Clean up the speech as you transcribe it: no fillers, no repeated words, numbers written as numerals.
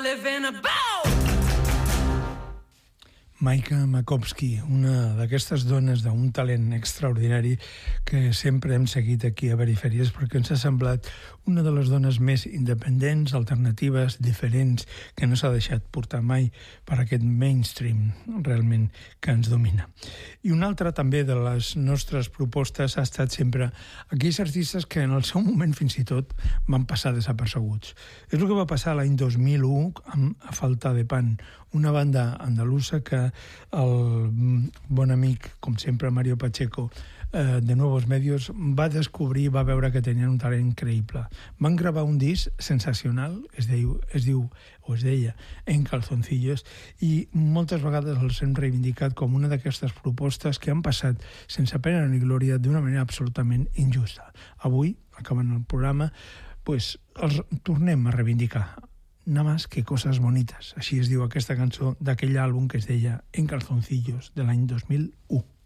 live in a boat. Maika Makowski, una d'aquestes dones d'un talent extraordinari que sempre hem seguit aquí a Perifèries perquè ens ha semblat una de les dones més independents, alternatives, diferents, que no s'ha deixat portar mai per aquest mainstream realment que ens domina. I una altra també de les nostres propostes ha estat sempre aquells artistes que en el seu moment fins i tot van passar desapercebuts. És el que va passar l'any 2001 amb A Falta de Pan, una banda andalusa que el bon amic, com sempre, Mario Pacheco, de Nuevos Medios, va descobrir, va veure que tenien un talent increïble. Van gravar un disc sensacional, es deia En Calzoncillos, i moltes vegades els hem reivindicat com una d'aquestes propostes que han passat sense pena ni glòria d'una manera absolutament injusta. Avui, acabant el programa, pues, els tornem a reivindicar. Nada más que cosas bonitas. Així es diu aquesta cançó d'aquell àlbum que es deia En Calzoncillos, de l'any 2001.